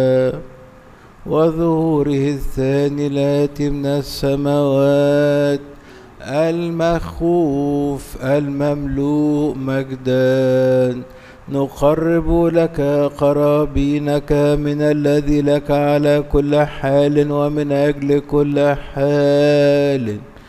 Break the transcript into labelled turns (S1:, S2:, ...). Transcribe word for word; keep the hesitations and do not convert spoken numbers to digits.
S1: وظهوره الثاني الآتي من السماوات المخوف المملوء مجدا. نقرب لك قرابينك من الذي لك على كل حال ومن أجل كل حال